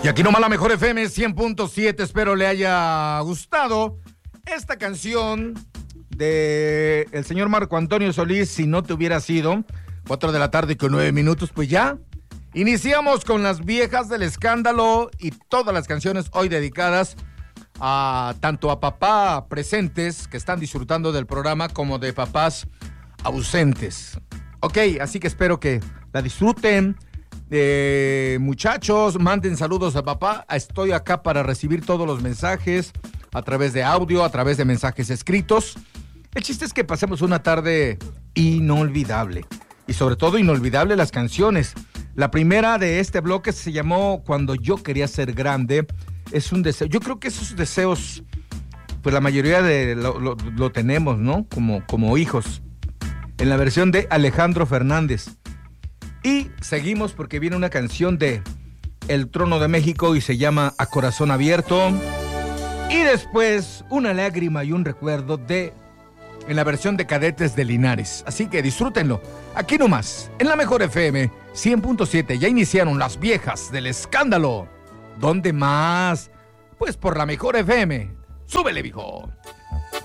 Y aquí nomás la mejor FM 100.7, espero le haya gustado esta canción de el señor Marco Antonio Solís, Si no te hubiera sido, 4 de la tarde con 9 minutos, pues ya. Iniciamos con las viejas del escándalo y todas las canciones hoy dedicadas a tanto a papá presentes que están disfrutando del programa como de papás ausentes. Ok, así que espero que la disfruten. Muchachos, manden saludos a papá. Estoy acá para recibir todos los mensajes a través de audio, a través de mensajes escritos. El chiste es que pasemos una tarde inolvidable y sobre todo inolvidable las canciones. La primera de este bloque se llamó Cuando yo quería ser grande. Es un deseo. Yo creo que esos deseos, pues la mayoría de lo tenemos, ¿no? Como hijos. En la versión de Alejandro Fernández. Y seguimos porque viene una canción de El Trono de México y se llama A Corazón Abierto. Y después una lágrima y un recuerdo en la versión de Cadetes de Linares. Así que disfrútenlo. Aquí nomás, en la mejor FM 100.7. Ya iniciaron las viejas del escándalo. ¿Dónde más? Pues por la mejor FM. ¡Súbele, viejo!